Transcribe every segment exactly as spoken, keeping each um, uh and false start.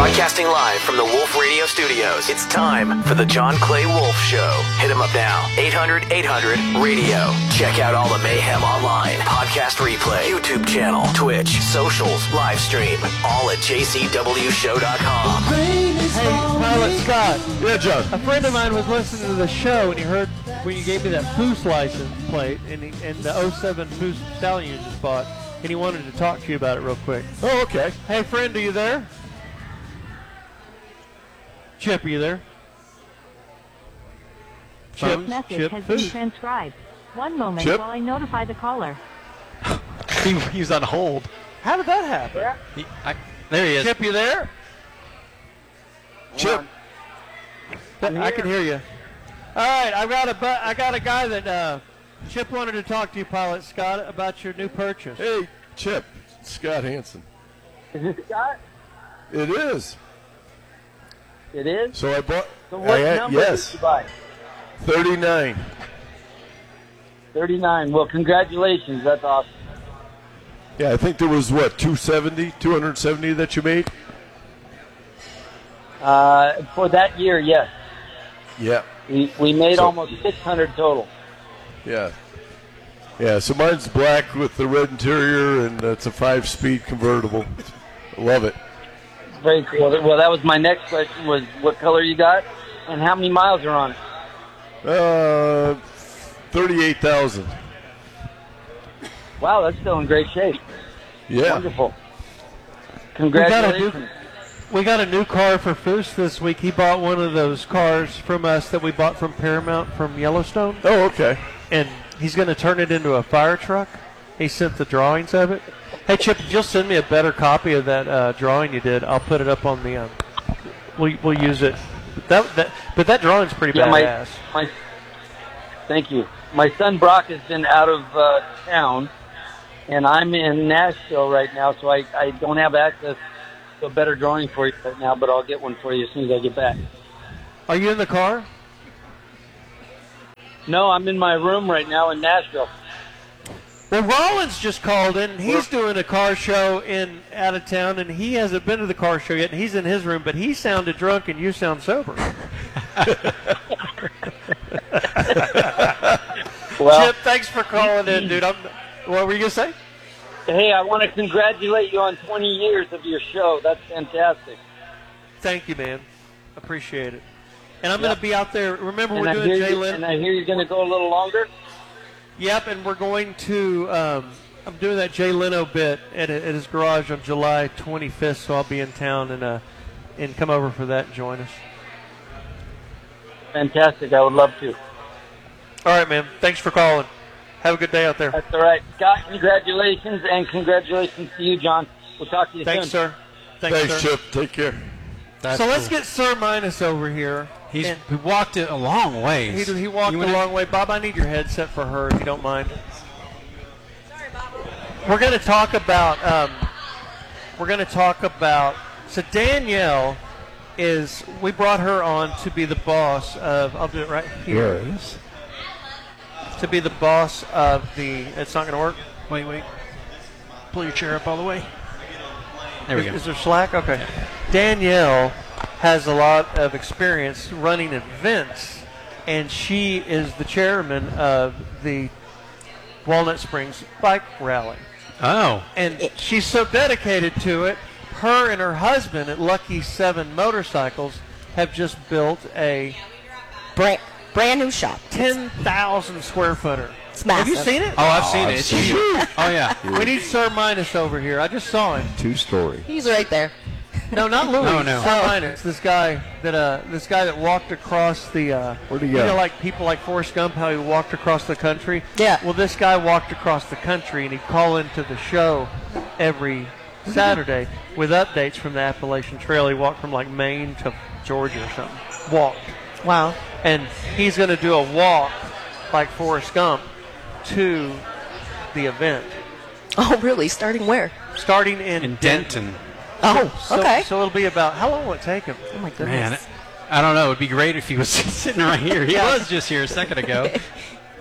Broadcasting live from the Wolf Radio Studios, it's time for the John Clay Wolf Show. Hit him up now, eight hundred eight hundred radio. Check out all the mayhem online, podcast replay, YouTube channel, Twitch, socials, live stream, all at j c w show dot com. Hey, Pilot Scott. Yeah, John. A friend of mine was listening to the show, and he heard when you gave me that Foose license plate, and, he, and the oh seven Foose Stallion you just bought, and he wanted to talk to you about it real quick. Oh, okay. Hey, friend, are you there? Chip, are you there? Chip, This message Chip, has been Foose. transcribed. One moment Chip? while I notify the caller. he, he was on hold. How did that happen? He, I, there he is. Chip, you there? Chip. I can hear you. All right, I've got a, bu- I got a guy that uh, Chip wanted to talk to you, Pilot Scott, about your new purchase. Hey, Chip. Scott Hansen. Is this Scott? It is. It is? So I bought. So what I, number yes. did you buy? thirty-nine. thirty-nine. Well, congratulations. That's awesome. Yeah, I think there was, what, two seventy, two seventy that you made? Uh, for that year, yes. Yeah. We, we made So- almost six hundred total. Yeah. Yeah, so mine's black with the red interior, and it's a five-speed convertible. Love it. Very cool. Well, that was my next question was what color you got and how many miles are on it? Uh, thirty-eight thousand. Wow, that's still in great shape. Yeah. Wonderful. We got, a Congratulations. new, we got a new car for Foose this week. He bought one of those cars from us that we bought from Paramount from Yellowstone, Oh, okay. and he's going to turn it into a fire truck. He sent the drawings of it. Hey, Chip, if you'll send me a better copy of that uh, drawing you did, I'll put it up on the. Um, we'll we'll use it. That that but that drawing's pretty Yeah, my, badass. my, thank you. My son Brock has been out of uh, town, and I'm in Nashville right now, so I, I don't have access to a better drawing for you right now, but I'll get one for you as soon as I get back. Are you in the car? No, I'm in my room right now in Nashville. Well, Rollins just called in. He's doing a car show in out of town, and he hasn't been to the car show yet. And he's in his room, but he sounded drunk, and you sound sober. Well, Chip, thanks for calling in, dude. I'm, what were you gonna say? hey, I want to congratulate you on twenty years of your show. That's fantastic. Thank you, man. Appreciate it. And I'm Yep. going to be out there. Remember, And we're I, doing hear Jay you, Leno. and I hear you're going to go a little longer. Yep, and we're going to. Um, I'm doing that Jay Leno bit at, at his garage on July twenty-fifth, so I'll be in town and uh, and come over for that and join us. Fantastic. I would love to. All right, man. Thanks for calling. Have a good day out there. That's all right. Scott, congratulations, and congratulations to you, John. We'll talk to you Thanks, soon. sir. Thanks, Thanks, sir. Chip. Take care. That's So let's cool. get Sir Minus over here. He's And he walked it a long ways. he, he walked You a went- long way. Bob, I need your headset for her, if you don't mind. We're going to talk about. Um, we're going to talk about. So Danielle is. We brought her on to be the boss of. I'll do it right here. Yes. To be the boss of the. It's not going to work. Wait, wait. Pull your chair up all the way. There we is, go. is there slack? Okay. Danielle has a lot of experience running events, and she is the chairman of the Walnut Springs Bike Rally. Oh. And she's so dedicated to it, her and her husband at Lucky Seven Motorcycles have just built a Brand, brand new shop. ten thousand square footer. It's Have you massive. seen it? Oh, I've seen it. It's seen huge. Oh, yeah. We need Sir Minus over here. I just saw him. Two-story. He's right there. No, not Louis. No, no. Sir Minus. This guy that uh, this guy that walked across the. Uh, Where'd he You go? know, like people like Forrest Gump, how he walked across the country. Yeah. Well, this guy walked across the country, and he'd call into the show every Saturday with updates from the Appalachian Trail. He walked from like Maine to Georgia or something. Walked. Wow. And he's going to do a walk like Forrest Gump to the event, Oh, really? Starting where? starting in, In Denton. Oh, So, okay. so it'll be about, how long will it take him? Oh, my goodness. Man, I don't know. It would be great if he was sitting right here. He Yeah. was just here a second ago.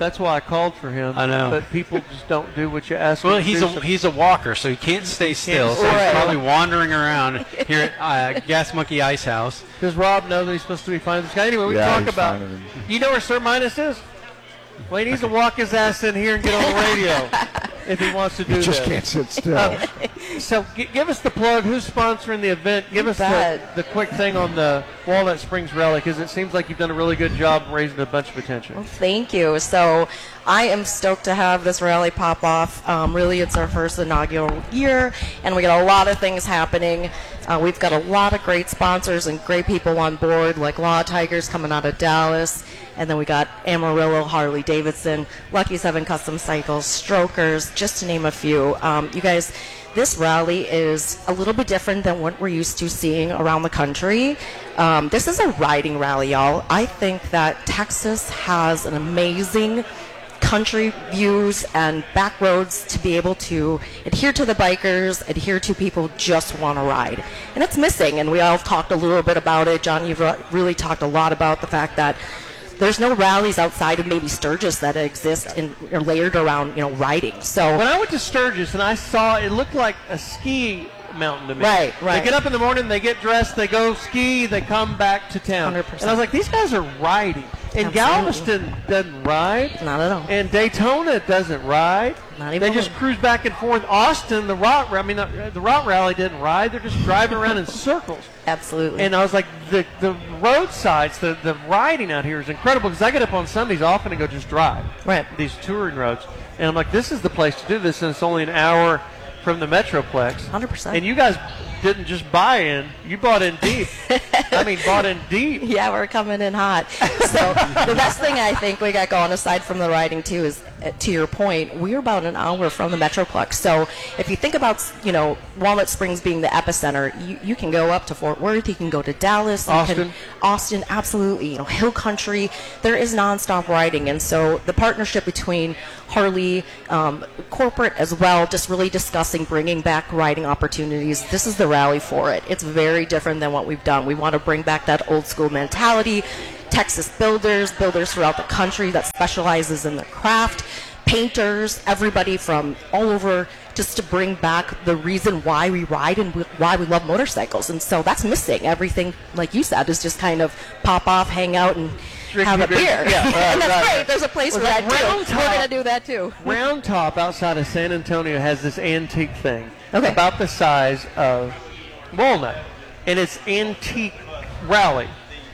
That's why I called for him. I know. But people just don't do what you ask Well, them to he's do. a he's a walker, so he can't stay still. So Right. he's probably wandering around here at uh, Gas Monkey Ice House. Does Rob know that he's supposed to be finding this guy? Anyway, we Yeah, talk he's about. finding him. You know where Sir Minus is? Well, he needs to walk his ass in here and get on the radio if he wants to do You just this. can't sit still. So g- give us the plug. Who's sponsoring the event? Give You us the, bet. the quick thing on the Walnut Springs Rally, because it seems like you've done a really good job raising a bunch of attention. Thank you. So I am stoked to have this rally pop off. Um, really, it's our first inaugural year, and we got a lot of things happening. Uh, we've got a lot of great sponsors and great people on board, like Law Tigers coming out of Dallas, and then we got Amarillo, Harley Davidson, Lucky Seven Custom Cycles, Strokers, just to name a few. Um, you guys, this rally is a little bit different than what we're used to seeing around the country. Um, this is a riding rally, y'all. I think that Texas has an amazing country views and back roads to be able to adhere to the bikers, adhere to people who just want to ride. And it's missing, and we all talked a little bit about it. John, you've really talked a lot about the fact that there's no rallies outside of maybe Sturgis that exist and are layered around, you know, riding. So When I went to Sturgis and I saw it looked like a ski mountain to me. Right, right. They get up in the morning, they get dressed, they go ski, they come back to town. one hundred percent. And I was like, these guys are riding. And Absolutely. Galveston doesn't ride. Not at all. And Daytona doesn't ride. Not even They just a- cruise back and forth. Austin, the rock, I mean, the, the rock rally didn't ride. They're just driving around in circles. Absolutely. And I was like, the the roadsides, the, the riding out here is incredible, because I get up on Sundays often and go just drive. Right. These touring roads. And I'm like, this is the place to do this, and it's only an hour from the Metroplex. one hundred percent. And you guys didn't just buy in, you bought in deep. I mean, bought in deep. Yeah, we're coming in hot. So the best thing I think we got going, aside from the riding too, is uh, to your point, we're about an hour from the Metroplex. So if you think about, you know, Walnut Springs being the epicenter, you, you can go up to Fort Worth, you can go to Dallas, you Austin. can, Austin, absolutely. You know, Hill Country, there is nonstop riding, and so the partnership between Harley, um, corporate as well, just really discussing bringing back riding opportunities. This is the rally for it. It's very different than what we've done. We want to bring back that old school mentality. Texas builders, builders throughout the country that specializes in the craft, painters, everybody from all over, just to bring back the reason why we ride and why we love motorcycles. And so that's missing. Everything, like you said, is just kind of pop off, hang out, and Drink have a your beer. beer. Yeah, right, and that's right, great. right. There's a place Was for that that too. Round We're Top? going to do that too. Round Top outside of San Antonio has this antique thing Okay. about the size of Walnut, and it's antique rally.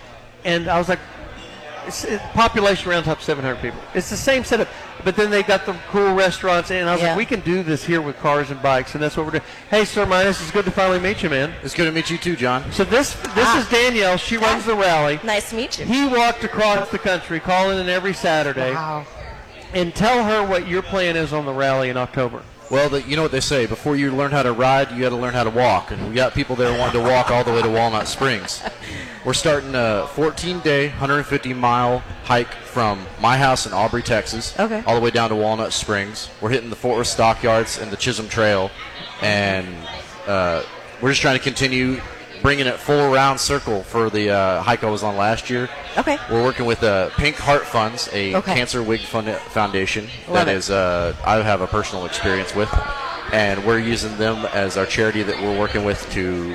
And I was like, it's, it, population Round Top seven hundred people. It's the same setup, but then they got the cool restaurants, and I was Yeah. like, we can do this here with cars and bikes, and that's what we're doing. Hey, Sir Minus, it's good to finally meet you, man. It's good to meet you too, John. So this this Ah. is Danielle. She runs the rally. Nice to meet you. He walked across the country, calling in every Saturday. Wow. And tell her what your plan is on the rally in October. Well, the, you know what they say. Before you learn how to ride, you got to learn how to walk. And we got people there wanting to walk all the way to Walnut Springs. We're starting a fourteen-day, one hundred fifty mile hike from my house in Aubrey, Texas, Okay. all the way down to Walnut Springs. We're hitting the Fort Worth Stockyards and the Chisholm Trail. And uh, we're just trying to continue bringing it full round circle for the uh, hike I was on last year. Okay. We're working with uh, Pink Heart Funds, a Okay. cancer wig fund- foundation Love that it. is uh, I have a personal experience with, and we're using them as our charity that we're working with to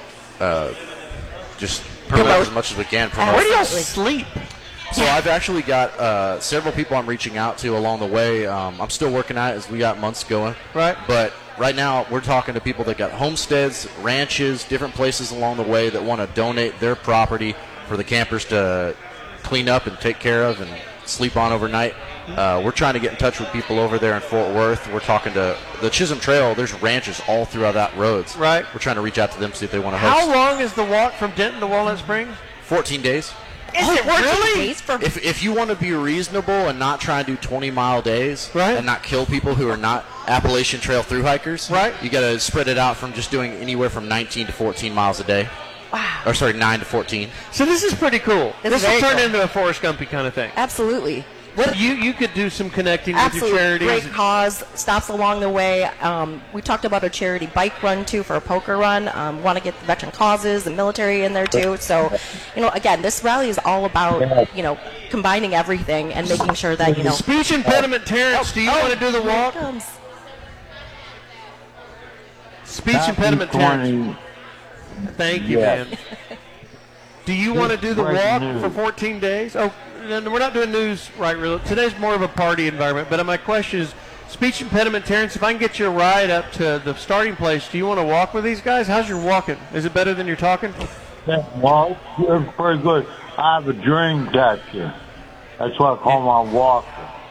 uh, just promote Promote. as much as we can. Promote. Where do y'all Absolutely. sleep? So I've actually got uh, several people I'm reaching out to along the way. Um, I'm still working at it as we got months going. Right. But right now we're talking to people that got homesteads, ranches, different places along the way that want to donate their property for the campers to clean up and take care of and sleep on overnight. Uh, we're trying to get in touch with people over there in Fort Worth. We're talking to the Chisholm Trail. There's ranches all throughout that roads. Right. We're trying to reach out to them, see if they want to How host. long is the walk from Denton to Walnut Springs? fourteen days. Is Oh, it fourteen really? days for If if you want to be reasonable and not try and do twenty mile days, Right. and not kill people who are not Appalachian Trail through hikers, Right. you got to spread it out from just doing anywhere from nineteen to fourteen miles a day. Wow. Or sorry, nine to fourteen. So this is pretty cool. It's This will very turn cool. into a Forrest Gumpy kind of thing. Absolutely. What- you you could do some connecting with your Absolutely, charities. great cause. Stops along the way. Um, we talked about a charity bike run too for a poker run. Um, Want to get the veteran causes, the military in there too. So, you know, again, this rally is all about you know combining everything and making sure that you know. Speech impediment, Terrence. Do you Oh, want to do the here it walk? comes. Speech impediment, Terrence. Thank you, Yes. man. Do you want to do the walk for fourteen days? Oh, no, no, we're not doing news right really. Today's more of a party environment. But my question is, speech impediment, Terrence, if I can get you a ride up to the starting place, do you want to walk with these guys? How's your walking? Is it better than your talking? Yeah, well, it's pretty good. I have a dream catcher. That's what I call my walker.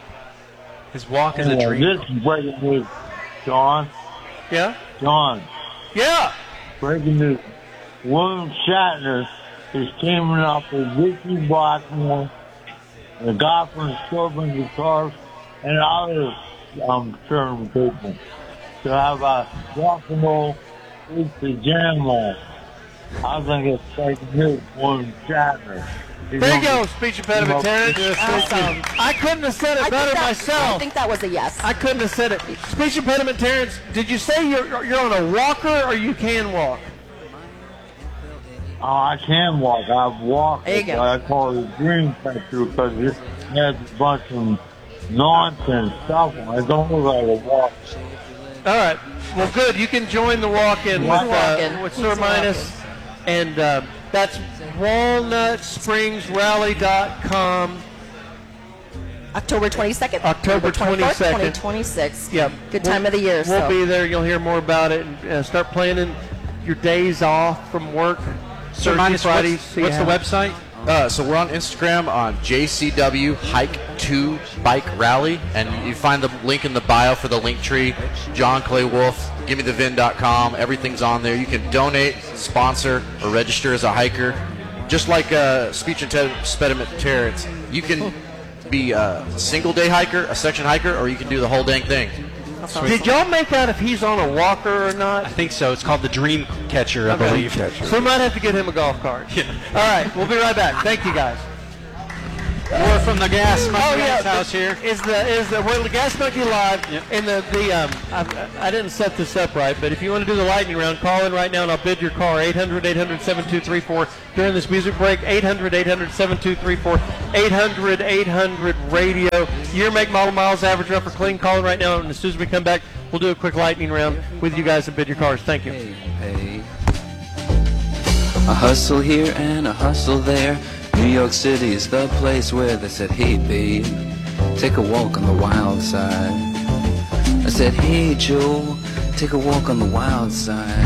His walk is a Anyway, dream. This is breaking news, John. Yeah? John, Yeah. breaking news. William Shatner is teaming up with Ricky Blackmore, the guy from Stubborn Guitars, and other um, certain people to have a rock and roll It's jam on. I think it's breaking news. William Shatner. He's There you gonna go, be- speech impediment, Terrence. Awesome. I couldn't have said it I better think that, myself. I think that was a yes. I couldn't have said it. Speech impediment, Terrence, did you say you're, you're on a walker or you can walk? Oh, I can walk. I've walked. There you go. I call it a dream catcher because it has a bunch of nonsense stuff on it. I don't look like a walk. All right. Well, good. You can join the walk-in with, He's uh, walking. with He's Sir Minus. And uh, that's walnut springs rally dot com. October twenty-second. October twenty-second. twenty twenty-six. Yep. Good time of the year. We'll so. be there. You'll hear more about it. And uh, start planning your days off from work. So, Thursday, Minus, Fridays. what's, see what's the how- website? Uh, so we're on Instagram on J C W Hike two Bike Rally, and you find the link in the bio for the link tree. John Clay Wolf, give me the vin dot com. Everything's on there. You can donate, sponsor, or register as a hiker. Just like uh, speech impediment Terrence, you can be a single day hiker, a section hiker, or you can do the whole dang thing. Did y'all make out if he's on a walker or not? I think so. It's called the Dream Catcher, I believe. So we might have to get him a golf cart. Yeah. All right, we'll be right back. Thank you, guys. More from the Gas Monkey Oh yeah, house the- here. is the is the we're the Gas Monkey Live, Yep. and the the um I, I didn't set this up right, but if you want to do the lightning round, call in right now and I'll bid your car eight hundred, eight hundred, seven two three four during this music break. eight hundred, eight hundred, seven two three four, eight hundred, eight hundred radio. Year, make, model, miles, average, rough or clean. Call in right now, and as soon as we come back, we'll do a quick lightning round with you guys and bid your cars. Thank you. Hey. A hustle here and a hustle there. New York City is the place where they said, hey babe, take a walk on the wild side. I said, hey Joe, take a walk on the wild side.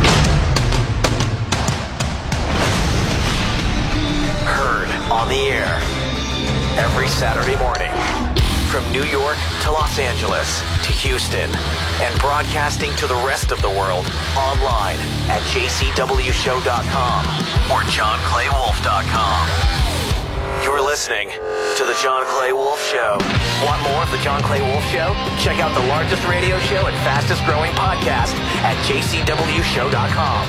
Heard on the air every Saturday morning from New York to Los Angeles to Houston and broadcasting to the rest of the world online at j c w show dot com or john clay wolf dot com. You're listening to The John Clay Wolf Show. Want more of The John Clay Wolf Show? Check out the largest radio show and fastest growing podcast at j c w show dot com.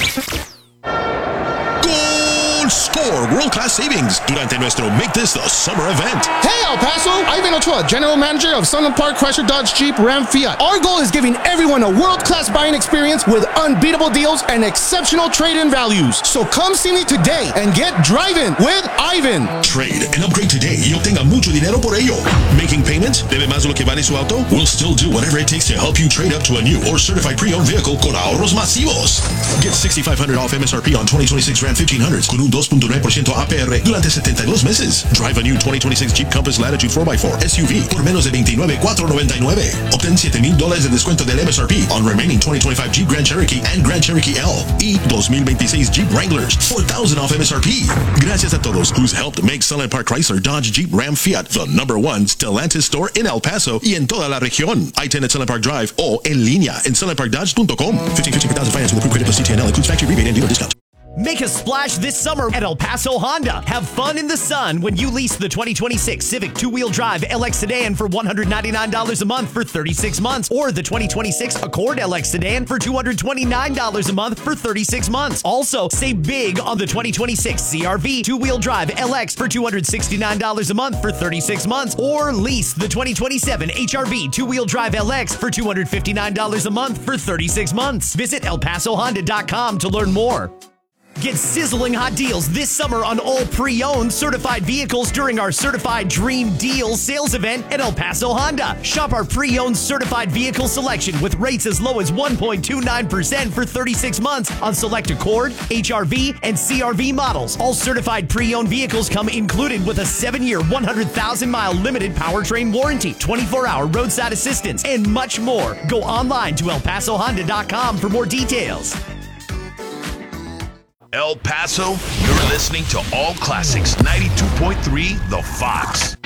Gold Score world-class savings durante nuestro Make This the Summer event. Hey El Paso, Ivan Ochoa, General Manager of Sunland Park Chrysler Dodge Jeep Ram Fiat. Our goal is giving everyone a world-class buying experience with unbeatable deals and exceptional trade-in values. So come see me today and get driving with Ivan. Trade and upgrade today y obtenga mucho dinero por ello. Making payments? ¿Debe más de lo que vale su auto? We'll still do whatever it takes to help you trade up to a new or certified pre-owned vehicle con ahorros masivos. Get sixty-five hundred dollars off M S R P on twenty twenty-six Ram fifteen hundreds con un dos punto nueve por ciento A P R durante setenta y dos meses. Drive a new twenty twenty-six Jeep Compass Latitude four by four S U V por menos de veintinueve mil cuatrocientos noventa y nueve. Obtén siete mil dólares de descuento del M S R P on remaining twenty twenty-five Jeep Grand Cherokee and Grand Cherokee L y dos mil veintiséis Jeep Wranglers, four thousand off M S R P. Gracias a todos who's helped make Sunland Park Chrysler Dodge Jeep Ram Fiat the number one Stellantis store in El Paso y en toda la región. I ten at Sunland Park Drive o en línea en sunland park dodge punto com. fifteen fifty per thousand finance with approved credit plus C T N L includes factory rebate and dealer discount. Make a splash this summer at El Paso Honda. Have fun in the sun when you lease the twenty twenty-six Civic two-wheel drive L X sedan for one hundred ninety-nine dollars a month for thirty-six months, or the twenty twenty-six Accord L X sedan for two hundred twenty-nine dollars a month for thirty-six months. Also, save big on the twenty twenty-six C R V two-wheel drive L X for two hundred sixty-nine dollars a month for thirty-six months, or lease the twenty twenty-seven H R V two-wheel drive L X for two hundred fifty-nine dollars a month for thirty-six months. Visit El Paso Honda dot com to learn more. Get sizzling hot deals this summer on all pre-owned certified vehicles during our Certified Dream Deal sales event at El Paso Honda. Shop our pre-owned certified vehicle selection with rates as low as one point two nine percent for thirty-six months on select Accord, H R V, and C R V models. All certified pre-owned vehicles come included with a seven-year, one hundred thousand mile limited powertrain warranty, twenty-four hour roadside assistance, and much more. Go online to El Paso Honda dot com for more details. El Paso, you're listening to All Classics ninety-two point three The Fox.